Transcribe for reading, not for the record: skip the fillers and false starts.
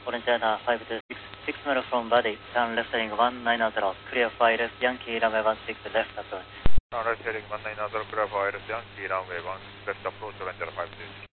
Orange Radar 526, 6 mile from body, turn left heading 190, clear for ILS, Yankee runway 16 left approach. Turn right heading 190, clear for ILS, Yankee runway 16 left approach, Orange Radar 526.